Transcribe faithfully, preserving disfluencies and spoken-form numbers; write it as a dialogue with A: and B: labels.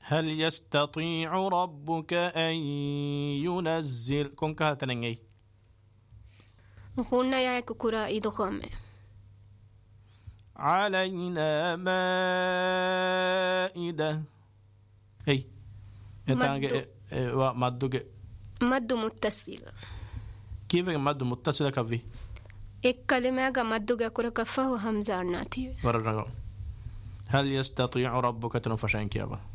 A: هل يستطيع ربك أن ينزل كون كهتننجي
B: قلنا يا كورا إدغام
A: علينا مائدة أي
B: مد
A: مد
B: مد متصل
A: كيف مد متصل كفي
B: إك كلمة مد كورا كفه همزة ناتي
A: ورا هل يستطيع ربك تنفشين كيابا